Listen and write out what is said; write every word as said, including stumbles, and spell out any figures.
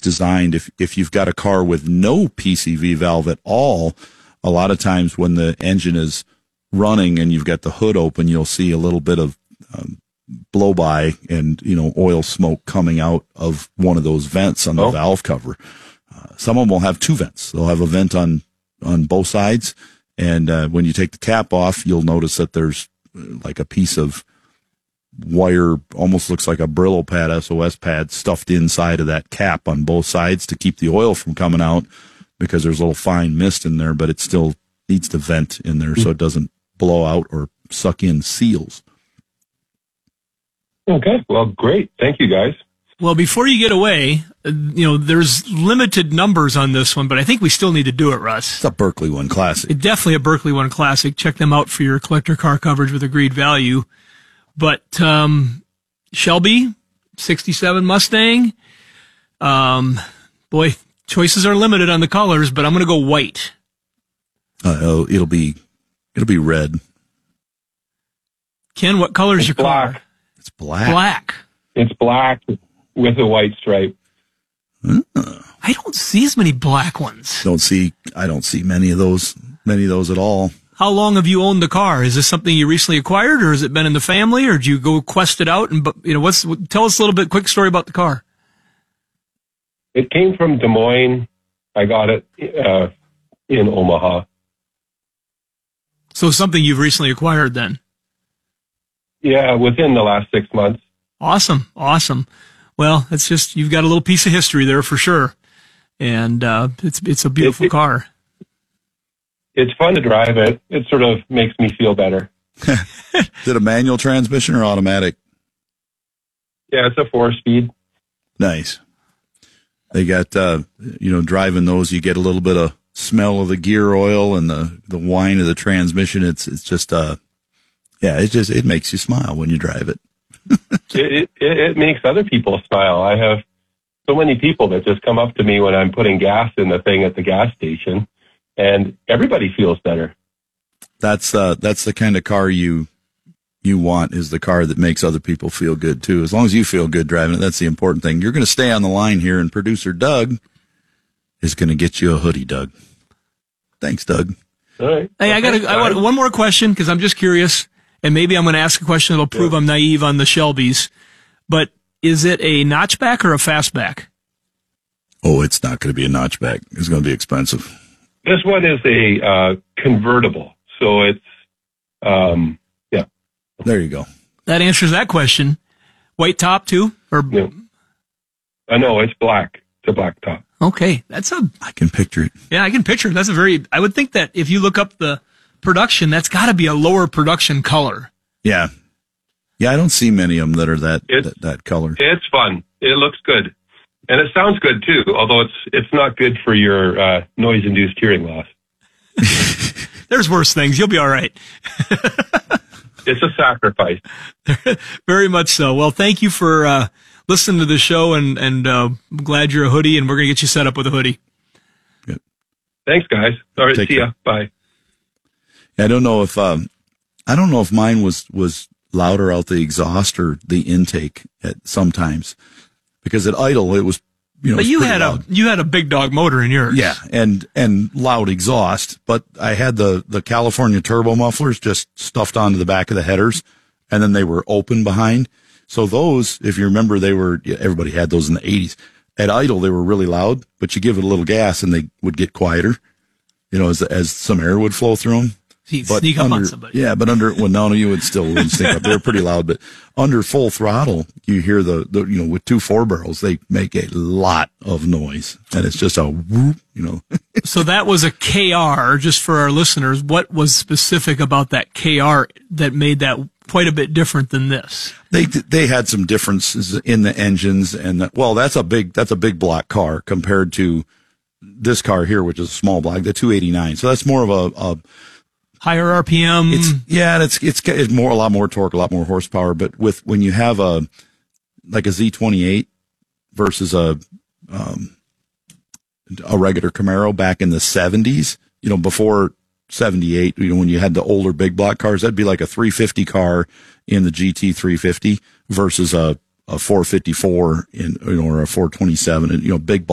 designed. If if you've got a car with no P C V valve at all, a lot of times when the engine is running and you've got the hood open, you'll see a little bit of um, blow by and, you know, oil smoke coming out of one of those vents on the oh. valve cover. Uh, some of them will have two vents. They'll have a vent on, on both sides. And, uh, when you take the cap off, you'll notice that there's uh, like a piece of wire, almost looks like a Brillo pad, S O S pad, stuffed inside of that cap on both sides to keep the oil from coming out, because there's a little fine mist in there, but it still needs to vent in there so it doesn't blow out or suck in seals. Okay, well, great. Thank you, guys. Well, before you get away, uh, you know, there's limited numbers on this one, but I think we still need to do it, Russ. It's a Berkeley One Classic. It's definitely a Berkeley One Classic. Check them out for your collector car coverage with agreed value. But um, Shelby, sixty-seven Mustang, um, boy, choices are limited on the colors, but I'm going to go white. Uh, oh, it'll be it'll be red. Ken, what color is your black. car? It's black. Black. It's black with a white stripe. Uh, I don't see as many black ones. Don't see. I don't see many of those. Many of those at all. How long have you owned the car? Is this something you recently acquired, or has it been in the family, or did you go quest it out? And you know, what's tell us a little bit, quick story about the car. It came from Des Moines. I got it uh, in Omaha. So something you've recently acquired, then? Yeah, within the last six months. Awesome, awesome. Well, it's just you've got a little piece of history there for sure, and uh, it's it's a beautiful it, it, car. It's fun to drive it. It sort of makes me feel better. Is it a manual transmission or automatic? Yeah, it's a four-speed. Nice. They got, uh, you know, driving those, you get a little bit of smell of the gear oil and the, the whine of the transmission. It's it's just, uh, yeah, it just it makes you smile when you drive it. it, it. It makes other people smile. I have so many people that just come up to me when I'm putting gas in the thing at the gas station, and everybody feels better. That's uh, that's the kind of car you you want, is the car that makes other people feel good too. As long as you feel good driving it, that's the important thing. You're going to stay on the line here, and producer Doug is going to get you a hoodie, Doug. Thanks, Doug. All right. Hey, I got I want one more question, because I'm just curious, and maybe I'm going to ask a question that'll prove yeah. I'm naive on the Shelbys. But is it a notchback or a fastback? Oh, it's not going to be a notchback. It's going to be expensive. This one is a uh, convertible, so it's, um, yeah. There you go. That answers that question. White top, too? Or no. Uh, no, it's black. It's a black top. Okay, that's a... I can picture it. Yeah, I can picture it. That's a very... I would think that if you look up the production, that's got to be a lower production color. Yeah. Yeah, I don't see many of them that are that, that, that color. It's fun. It looks good. And it sounds good, too, although it's it's not good for your uh, noise-induced hearing loss. There's worse things. You'll be all right. It's a sacrifice. Very much so. Well, thank you for uh, listening to the show, and, and uh, I'm glad you're a hoodie, and we're going to get you set up with a hoodie. Good. Thanks, guys. All right, Take see care. ya. Bye. I don't know if um, I don't know if mine was, was louder out the exhaust or the intake at sometimes. Because at idle, it was, you know, but you had loud. a you had a big dog motor in yours. Yeah, and and loud exhaust. But I had the the California turbo mufflers just stuffed onto the back of the headers, and then they were open behind. So those, if you remember, they were everybody had those in the eighties. At idle, they were really loud, but you give it a little gas, and they would get quieter. You know, as as some air would flow through them. He'd but sneak under, up on somebody. Yeah, but under, well, no, no, you would still wouldn't sneak up. They were pretty loud, but under full throttle, you hear the, the, you know, with two four barrels, they make a lot of noise, and it's just a whoop, you know. So that was a K R, just for our listeners. What was specific about that K R that made that quite a bit different than this? They, they had some differences in the engines, and the, well, that's a big, that's a big block car compared to this car here, which is a small block, the two eighty-nine. So that's more of a, a higher R P M. It's, yeah, and it's, it's, it's more, a lot more torque, a lot more horsepower. But with, when you have a, like a Z twenty-eight versus a, um, a regular Camaro back in the seventies, you know, before seventy-eight, you know, when you had the older big block cars, that'd be like a three fifty car in the G T three fifty versus a, a four fifty-four in, you know, or a four twenty-seven, and, you know, big